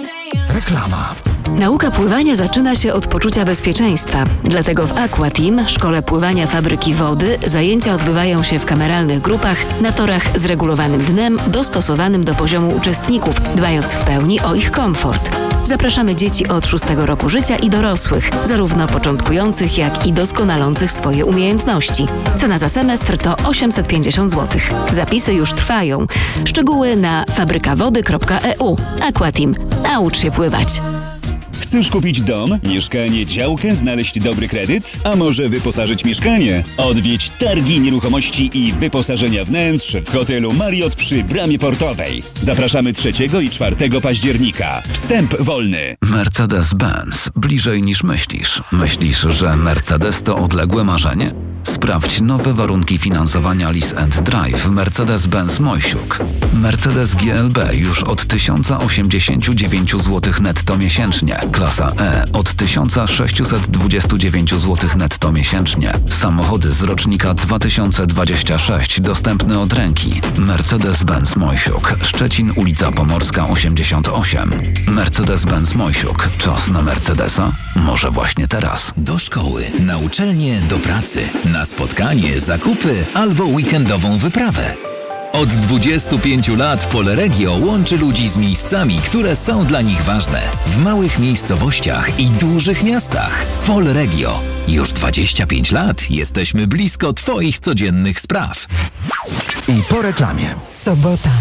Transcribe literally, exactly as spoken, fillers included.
Reklama. Nauka pływania zaczyna się od poczucia bezpieczeństwa. Dlatego w Aquateam, szkole pływania Fabryki Wody, zajęcia odbywają się w kameralnych grupach na torach z regulowanym dnem, dostosowanym do poziomu uczestników, dbając w pełni o ich komfort. Zapraszamy dzieci od szóstego roku życia i dorosłych, zarówno początkujących, jak i doskonalących swoje umiejętności. Cena za semestr to osiemset pięćdziesiąt złotych. Zapisy już trwają. Szczegóły na fabrykawody kropka e u. Aquateam. Naucz się pływać. Chcesz kupić dom, mieszkanie, działkę, znaleźć dobry kredyt? A może wyposażyć mieszkanie? Odwiedź targi nieruchomości i wyposażenia wnętrz w hotelu Marriott przy Bramie Portowej. Zapraszamy trzeciego i czwartego października. Wstęp wolny. Mercedes-Benz. Bliżej niż myślisz. Myślisz, że Mercedes to odległe marzenie? Sprawdź nowe warunki finansowania Lease and Drive w Mercedes-Benz Mojsiuk. Mercedes G L B już od tysiąc osiemdziesiąt dziewięć złotych netto miesięcznie. Klasa E od tysiąc sześćset dwadzieścia dziewięć złotych netto miesięcznie. Samochody z rocznika dwa tysiące dwudziestego szóstego dostępne od ręki. Mercedes-Benz Mojsiuk. Szczecin, ulica Pomorska osiemdziesiąt osiem. Mercedes-Benz Mojsiuk. Czas na Mercedesa? Może właśnie teraz. Do szkoły, na uczelnię, do pracy, na spotkanie, zakupy albo weekendową wyprawę. Od dwudziestu pięciu lat Polregio łączy ludzi z miejscami, które są dla nich ważne. W małych miejscowościach i dużych miastach. Polregio. Już dwadzieścia pięć lat jesteśmy blisko Twoich codziennych spraw. I po reklamie. Sobota.